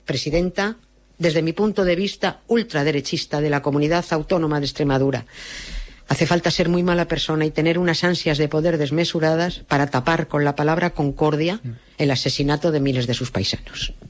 presidenta, desde mi punto de vista, ultraderechista de la Comunidad Autónoma de Extremadura. Hace falta ser muy mala persona y tener unas ansias de poder desmesuradas para tapar con la palabra concordia el asesinato de miles de sus paisanos.